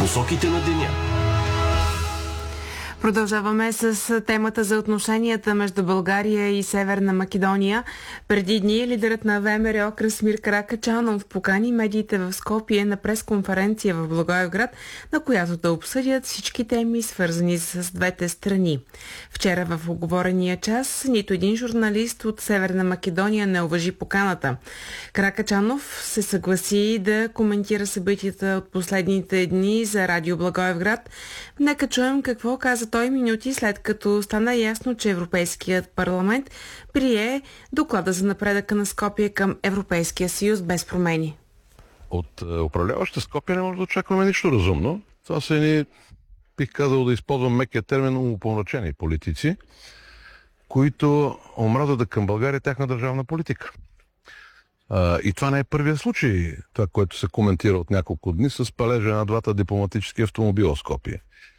посоките на деня. Продължаваме с темата за отношенията между България и Северна Македония. Преди дни лидерът на ВМРО Красимир Каракачанов покани медиите в Скопие на пресконференция в Благоевград, на която да обсъдят всички теми, свързани с двете страни. Вчера в оговорения час нито един журналист от Северна Македония не уважи поканата. Каракачанов се съгласи да коментира събитията от последните дни за Радио Благоевград. Нека чуем какво каза той минути след като стана ясно, че Европейският парламент прие доклада за напредъка на Скопие към Европейския съюз без промени. От управляваща Скопие не може да очакваме нищо разумно. Това са едни, бих казал да използвам мекия термин, умопомрачени политици, които омразата към България е тяхна държавна политика. И това не е първият случай, това, което се коментира от няколко дни с палежа на двата дипломатически автомобила в Скопие.